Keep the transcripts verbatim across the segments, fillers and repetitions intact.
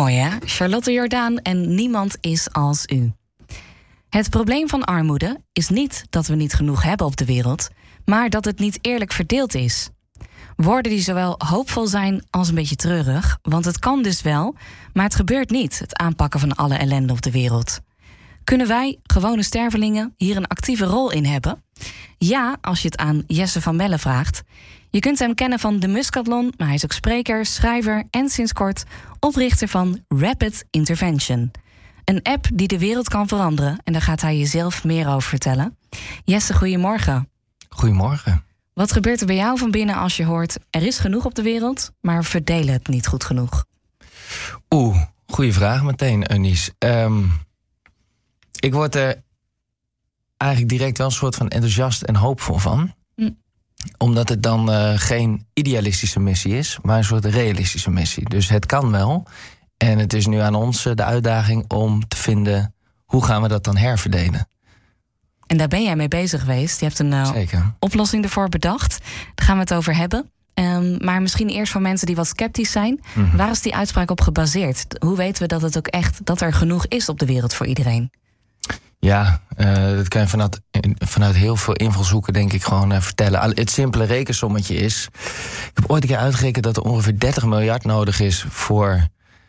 Mooi hè? Charlotte Jordaan en Niemand is als u. Het probleem van armoede is niet dat we niet genoeg hebben op de wereld, maar dat het niet eerlijk verdeeld is. Woorden die zowel hoopvol zijn als een beetje treurig, want het kan dus wel, maar het gebeurt niet, het aanpakken van alle ellende op de wereld. Kunnen wij, gewone stervelingen, hier een actieve rol in hebben? Ja, als je het aan Jesse van Melle vraagt. Je kunt hem kennen van de Muscatlon, maar hij is ook spreker, schrijver en sinds kort oprichter van Rapid Intervention. Een app die de wereld kan veranderen en daar gaat hij je zelf meer over vertellen. Jesse, goedemorgen. Goedemorgen. Wat gebeurt er bij jou van binnen als je hoort, er is genoeg op de wereld, maar we verdelen het niet goed genoeg? Oeh, goede vraag meteen, Eunice. Um, ik word er eigenlijk direct wel een soort van enthousiast en hoopvol van. Hm. Omdat het dan uh, geen idealistische missie is, maar een soort realistische missie. Dus het kan wel. En het is nu aan ons uh, de uitdaging om te vinden, hoe gaan we dat dan herverdelen? En daar ben jij mee bezig geweest. Je hebt een uh, oplossing ervoor bedacht. Daar gaan we het over hebben. Um, maar misschien eerst voor mensen die wat sceptisch zijn. Mm-hmm. Waar is die uitspraak op gebaseerd? Hoe weten we dat het ook echt, dat er genoeg is op de wereld voor iedereen? Ja, uh, dat kan je vanuit, vanuit heel veel invalshoeken denk ik gewoon uh, vertellen. Het simpele rekensommetje is, ik heb ooit een keer uitgerekend dat er ongeveer dertig miljard nodig is voor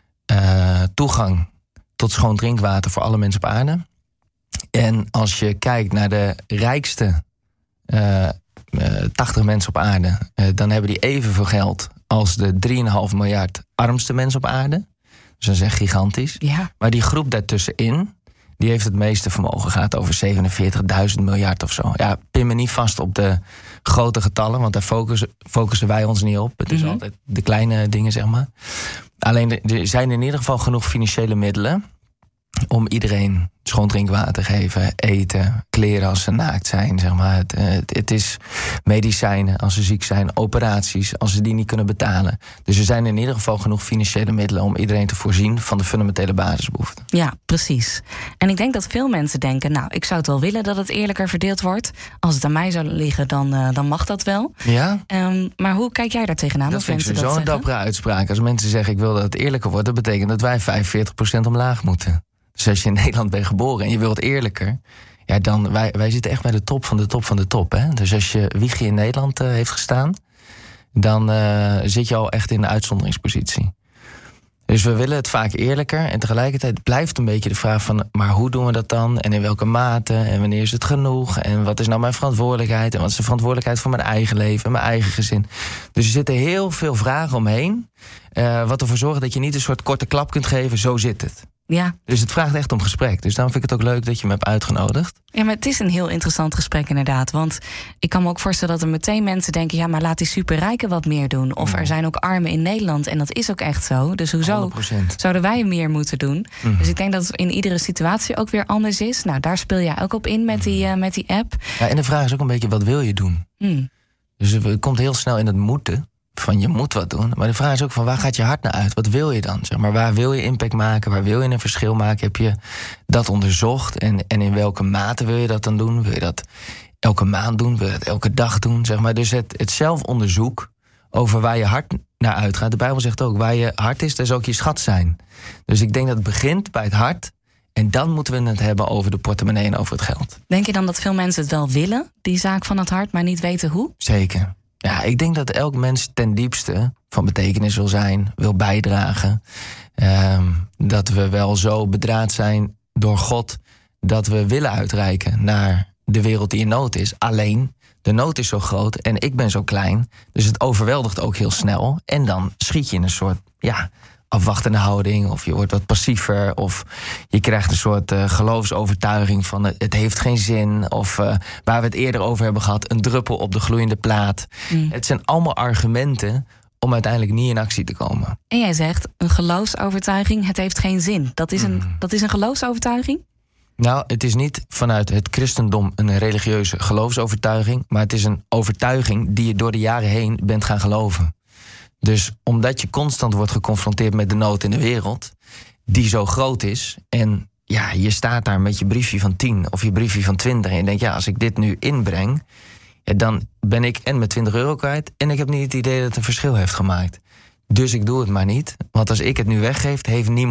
uh, toegang tot schoon drinkwater voor alle mensen op aarde. En als je kijkt naar de rijkste uh, uh, tachtig mensen op aarde, uh, dan hebben die evenveel geld als de drie komma vijf miljard armste mensen op aarde. Dus dat is echt gigantisch. Ja. Maar die groep daartussenin, die heeft het meeste vermogen. Gaat over zevenenveertigduizend miljard of zo. Ja, pin me niet vast op de grote getallen, want daar focussen, focussen wij ons niet op. Het is mm-hmm. altijd de kleine dingen, zeg maar. Alleen, er zijn in ieder geval genoeg financiële middelen om iedereen schoon drinkwater te geven, eten, kleren als ze naakt zijn, zeg maar. Het, het, het is medicijnen als ze ziek zijn, operaties als ze die niet kunnen betalen. Dus er zijn in ieder geval genoeg financiële middelen om iedereen te voorzien van de fundamentele basisbehoeften. Ja, precies. En ik denk dat veel mensen denken, nou, ik zou het wel willen dat het eerlijker verdeeld wordt. Als het aan mij zou liggen, dan, uh, dan mag dat wel. Ja. Um, maar hoe kijk jij daar tegenaan? Dat vind ik zo'n dappere uitspraak. Als mensen zeggen, ik wil dat het eerlijker wordt, dat betekent dat wij vijfenveertig procent omlaag moeten. Dus als je in Nederland bent geboren en je wilt eerlijker, ja, dan wij, wij zitten echt bij de top van de top van de top. Hè? Dus als je wiegje in Nederland uh, heeft gestaan, dan uh, zit je al echt in een uitzonderingspositie. Dus we willen het vaak eerlijker. En tegelijkertijd blijft een beetje de vraag van, maar hoe doen we dat dan? En in welke mate? En wanneer is het genoeg? En wat is nou mijn verantwoordelijkheid? En wat is de verantwoordelijkheid voor mijn eigen leven en mijn eigen gezin? Dus er zitten heel veel vragen omheen. Uh, wat ervoor zorgt dat je niet een soort korte klap kunt geven. Zo zit het. Ja. Dus het vraagt echt om gesprek. Dus daarom vind ik het ook leuk dat je me hebt uitgenodigd. Ja, maar het is een heel interessant gesprek inderdaad. Want ik kan me ook voorstellen dat er meteen mensen denken, ja, maar laat die superrijken wat meer doen. Of er zijn ook armen in Nederland en dat is ook echt zo. Dus hoezo honderd procent zouden wij meer moeten doen? Mm. Dus ik denk dat het in iedere situatie ook weer anders is. Nou, daar speel jij ook op in met die, uh, met die app. Ja, en de vraag is ook een beetje, wat wil je doen? Mm. Dus het komt heel snel in het moeten. Van je moet wat doen. Maar de vraag is ook van, waar gaat je hart naar uit? Wat wil je dan? Zeg maar, waar wil je impact maken? Waar wil je een verschil maken? Heb je dat onderzocht? En, en in welke mate wil je dat dan doen? Wil je dat elke maand doen? Wil je dat elke dag doen? Zeg maar. Dus het, het zelfonderzoek over waar je hart naar uitgaat. De Bijbel zegt ook, waar je hart is, daar zal ook je schat zijn. Dus ik denk dat het begint bij het hart. En dan moeten we het hebben over de portemonnee en over het geld. Denk je dan dat veel mensen het wel willen, die zaak van het hart, maar niet weten hoe? Zeker. Ja, ik denk dat elk mens ten diepste van betekenis wil zijn, wil bijdragen. Um, dat we wel zo bedraad zijn door God dat we willen uitreiken naar de wereld die in nood is. Alleen, de nood is zo groot en ik ben zo klein. Dus het overweldigt ook heel snel. En dan schiet je in een soort, ja, afwachtende houding, of je wordt wat passiever, of je krijgt een soort uh, geloofsovertuiging van uh, het heeft geen zin, of uh, waar we het eerder over hebben gehad, een druppel op de gloeiende plaat. Mm. Het zijn allemaal argumenten om uiteindelijk niet in actie te komen. En jij zegt, een geloofsovertuiging, het heeft geen zin. Dat is een, mm. dat is een geloofsovertuiging? Nou, het is niet vanuit het christendom een religieuze geloofsovertuiging, maar het is een overtuiging die je door de jaren heen bent gaan geloven. Dus omdat je constant wordt geconfronteerd met de nood in de wereld, die zo groot is, en ja, je staat daar met je briefje van tien of je briefje van twintig en je denkt, ja, als ik dit nu inbreng, ja, dan ben ik en met twintig euro kwijt en ik heb niet het idee dat het een verschil heeft gemaakt. Dus ik doe het maar niet, want als ik het nu weggeef, heeft niemand